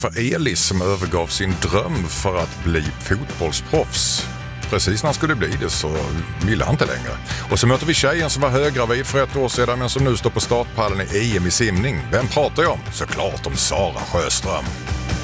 För Elis som övergav sin dröm för att bli fotbollsproffs. Precis när han skulle bli det så ville han inte längre. Och så möter vi tjejen som var höggravid för 1 år sedan men som nu står på startpallen i EM i simning. Vem pratar jag om? Såklart om Sara Sjöström.